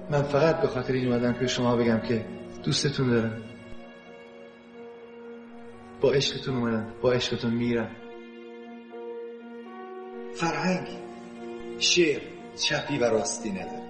من فقط به خاطر این اومدم که شما بگم که دوستتون دارم. با عشقتون اومدم، با عشقتون میرم. فرهنگ، شعر چپی و راستی نداره.